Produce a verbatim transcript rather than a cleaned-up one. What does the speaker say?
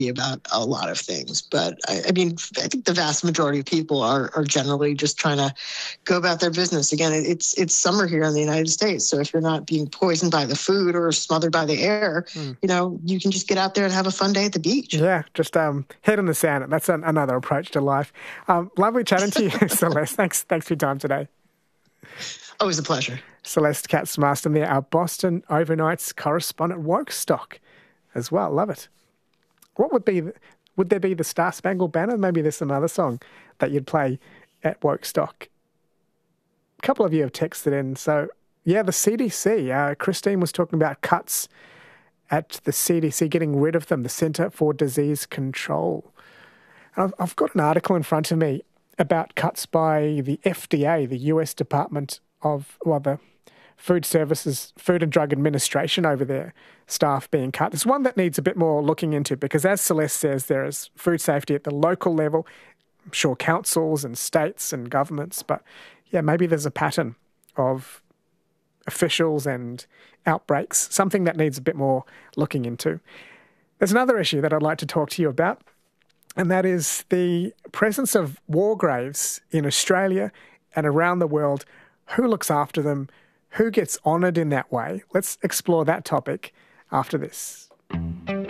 about a lot of things. But I, I mean, I think the vast majority of people are are generally just trying to go about their business. Again, it's it's summer here in the United States, so if you're not being poisoned by the food or smothered by the air, mm. you know, you can just get out there and have a fun day at the beach. Yeah, just um, head in the sand. That's an, another approach to life. Um, lovely chatting to you, Celeste. Thanks, thanks for your time today. Always a pleasure. Celeste Katz-Marston there, our Boston overnights correspondent, Wokestock as well. Love it. What would be, would there be the Star Spangled Banner? Maybe there's some other song that you'd play at Wokestock. A couple of you have texted in. So, yeah, the C D C. Uh, Christine was talking about cuts at the C D C, getting rid of them, the Centre for Disease Control. I've, I've got an article in front of me about cuts by the F D A, the U S Department of, well, the Food Services, Food and Drug Administration over there, staff being cut. It's one that needs a bit more looking into because, as Celeste says, there is food safety at the local level, I'm sure councils and states and governments, but yeah, maybe there's a pattern of officials and outbreaks, something that needs a bit more looking into. There's another issue that I'd like to talk to you about, and that is the presence of war graves in Australia and around the world. Who looks after them? Who gets honoured in that way? Let's explore that topic after this.